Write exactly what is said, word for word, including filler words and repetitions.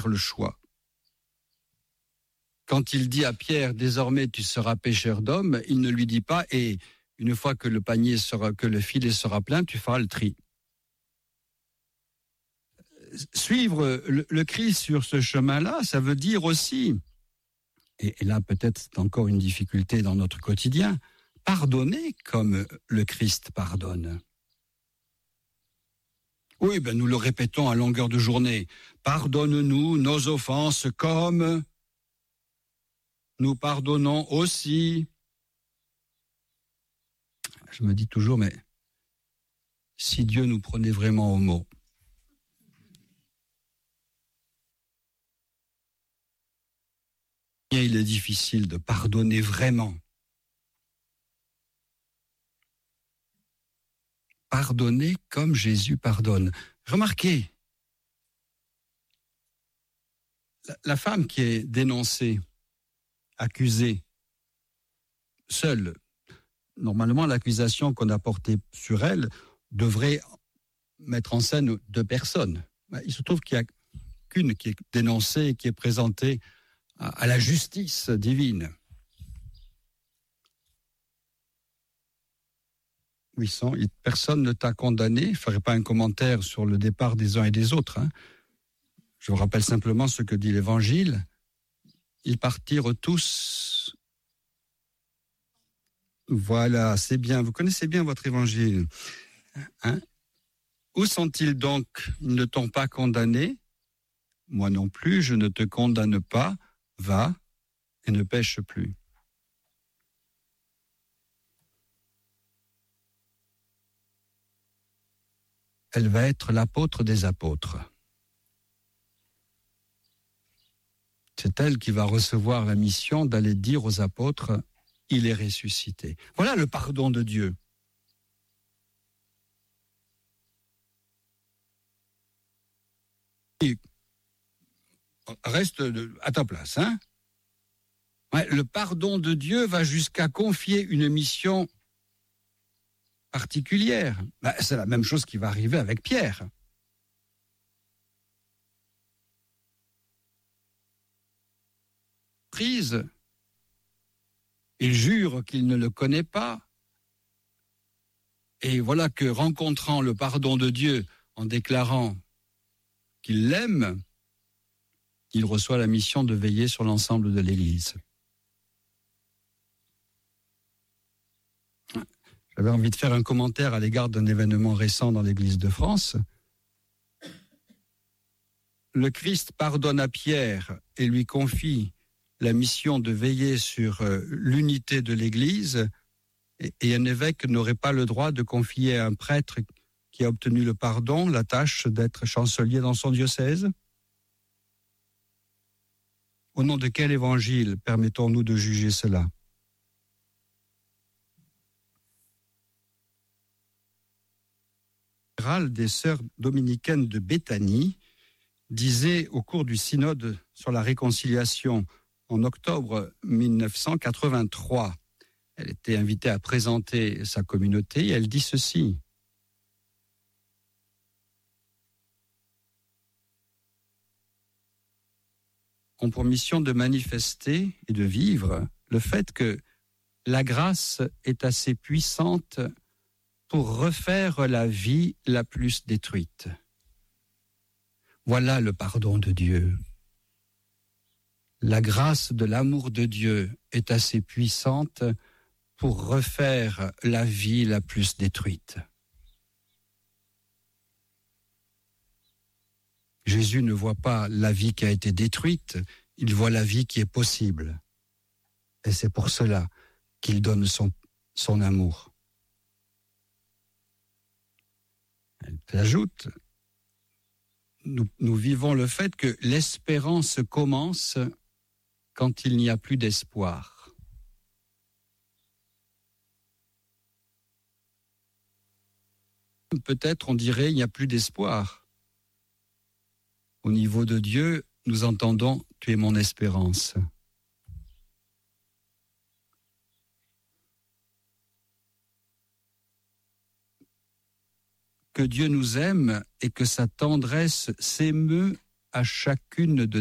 le choix. Quand il dit à Pierre, désormais tu seras pêcheur d'hommes, il ne lui dit pas, et une fois que le panier sera, que le filet sera plein, tu feras le tri. Suivre le, le Christ sur ce chemin-là, ça veut dire aussi, et, et là peut-être c'est encore une difficulté dans notre quotidien, pardonner comme le Christ pardonne. Oui, ben nous le répétons à longueur de journée. Pardonne-nous nos offenses comme nous pardonnons aussi. Je me dis toujours, mais si Dieu nous prenait vraiment au mot. Il est difficile de pardonner vraiment. Pardonner comme Jésus pardonne. Remarquez, la, la femme qui est dénoncée, accusée, seule, normalement l'accusation qu'on a portée sur elle devrait mettre en scène deux personnes. Il se trouve qu'il n'y a qu'une qui est dénoncée et qui est présentée à, à la justice divine. Oui, sans, personne ne t'a condamné. Je ne ferai pas un commentaire sur le départ des uns et des autres. Hein. Je vous rappelle simplement ce que dit l'Évangile. Ils partirent tous. Voilà, c'est bien. Vous connaissez bien votre Évangile. Hein? Où sont-ils donc? Ils ne t'ont pas condamné. Moi non plus, je ne te condamne pas. Va et ne pêche plus. Elle va être l'apôtre des apôtres. C'est elle qui va recevoir la mission d'aller dire aux apôtres, il est ressuscité. Voilà le pardon de Dieu. Et reste à ta place, hein? Ouais, le pardon de Dieu va jusqu'à confier une mission particulière. Ben, c'est la même chose qui va arriver avec Pierre. Prise, il jure qu'il ne le connaît pas. Et voilà que rencontrant le pardon de Dieu en déclarant qu'il l'aime, il reçoit la mission de veiller sur l'ensemble de l'Église. J'avais envie de faire un commentaire à l'égard d'un événement récent dans l'Église de France. Le Christ pardonne à Pierre et lui confie la mission de veiller sur l'unité de l'Église, et un évêque n'aurait pas le droit de confier à un prêtre qui a obtenu le pardon la tâche d'être chancelier dans son diocèse. Au nom de quel évangile permettons-nous de juger cela? Des sœurs dominicaines de Béthanie disait au cours du synode sur la réconciliation en octobre mille neuf cent quatre-vingt-trois, elle était invitée à présenter sa communauté et elle dit ceci: ont pour mission de manifester et de vivre le fait que la grâce est assez puissante pour refaire la vie la plus détruite. Voilà le pardon de Dieu. La grâce de l'amour de Dieu est assez puissante pour refaire la vie la plus détruite. Jésus ne voit pas la vie qui a été détruite, il voit la vie qui est possible. Et c'est pour cela qu'il donne son, son amour. Elle ajoute, nous, nous vivons le fait que l'espérance commence quand il n'y a plus d'espoir. Peut-être on dirait il n'y a plus d'espoir. Au niveau de Dieu, nous entendons « Tu es mon espérance ». Que Dieu nous aime et que sa tendresse s'émeut à chacune de